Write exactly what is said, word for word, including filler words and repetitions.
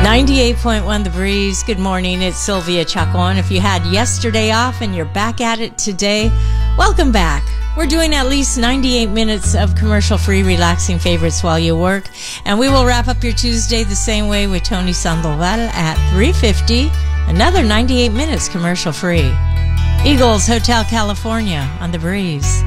ninety-eight point one The Breeze. Good morning. It's Sylvia Chacon. If you had yesterday off and you're back at it today, welcome back. We're doing at least ninety-eight minutes of commercial-free, relaxing favorites while you work. And we will wrap up your Tuesday the same way with Tony Sandoval at three fifty. Another ninety-eight minutes commercial-free. Eagles Hotel California on The Breeze.